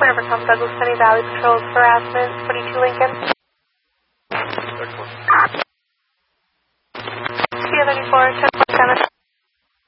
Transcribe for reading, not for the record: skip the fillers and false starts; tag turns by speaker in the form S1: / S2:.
S1: for Evercom Douglas County Valley Patrol's harassment, 22 Lincoln.
S2: Excellent.
S1: CF 94, 10.7.